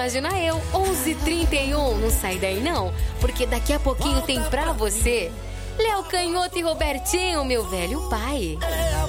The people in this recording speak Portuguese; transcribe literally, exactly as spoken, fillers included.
Imagina Eu, onze e trinta e um. Não sai daí não, porque daqui a pouquinho tem pra você Léo Canhoto e Robertinho, meu velho pai.